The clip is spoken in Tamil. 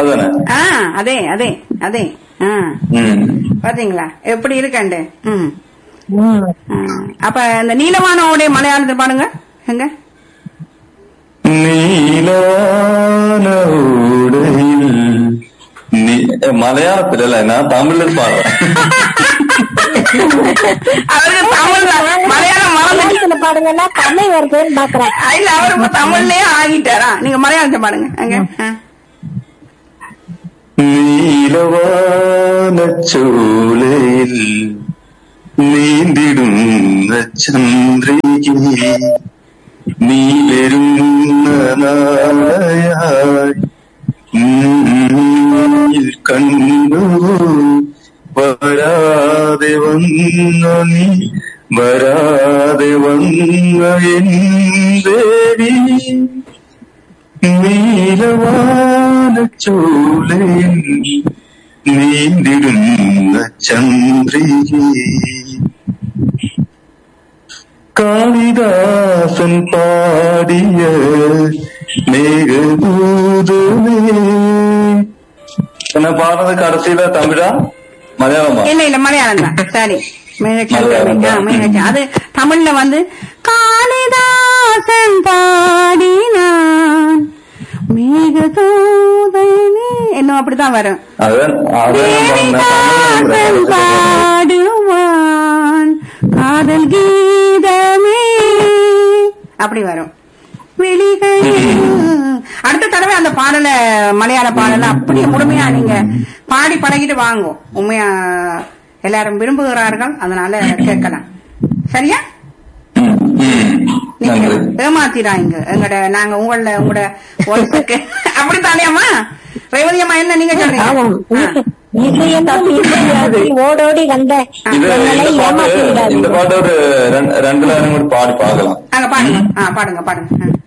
அதுதானே? அதே அதே அதே. பாத்தீங்களா எப்படி இருக்காண்டு. அப்ப இந்த நீலவான ஓடைய மலையாளத்தை பாடுங்க எங்க. நீலவான ஓடையில் மலையாளத்துல இல்ல, நான் தமிழ்ல பாடுறேன். அவருக்கு தமிழ் மலையாளம் மறந்து பாடுங்கன்னா தமிழ் வருதுன்னு பாக்குறேன். இல்ல அவரு தமிழ்லயே ஆகிட்டாரா? நீங்க மலையாளத்தை பாடுங்க அங்க. நீலவான சோலையில் நீந்திடும் சந்திரிகை நீ பெருநாளையாய் கண்டு வராதே வந்த நீ வராதே வந்த என் தேவி நீலவான சோலையில் நீந்திடும் சந்திரிகை. காளிதாசன் பாடிய மேகதூதமே. என்ன பாடுறது கடைசியில தமிழா மலையாளமா? இல்ல இல்ல மலையாளம் தான். சரி அது தமிழ்ல வந்து காளிதாசன் பாடினான் மேகதூதனே இன்னும் அப்படிதான் வரும். பாடுவான் காதல் கீதமே அப்படி வரும். அடுத்த தடவை அந்த பாடல மலையாள பாடல அப்படியே முழுமையா நீங்க பாடி பழகிட்டு வாங்கும். உண்மையா எல்லாரும் விரும்புகிறார்கள், அதனால கேட்கலாம். சரியா? நீங்க ஏமாத்திராங்க எங்கட நாங்க உங்களோட அப்படித்தானேம்மா ரேவதி அம்மா? என்ன நீங்க சொல்றீங்க? ஓடோடி வந்த இந்த பாட்டு ஒரு 2 லைன் பாடி பார்க்கலாம். பாடுங்க பாடுங்க பாடுங்க.